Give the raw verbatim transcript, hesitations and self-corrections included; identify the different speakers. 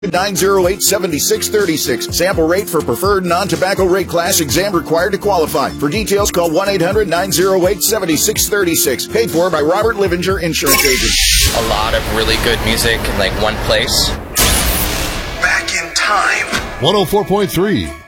Speaker 1: nine oh eight, seven six three six. Sample rate for preferred non-tobacco rate class. Exam required to qualify. For details, call one eight hundred, nine oh eight, seven six three six. Paid for by Robert Livinger Insurance Agent.
Speaker 2: A lot of really good music in like one place.
Speaker 3: Back in time.
Speaker 4: one oh four point three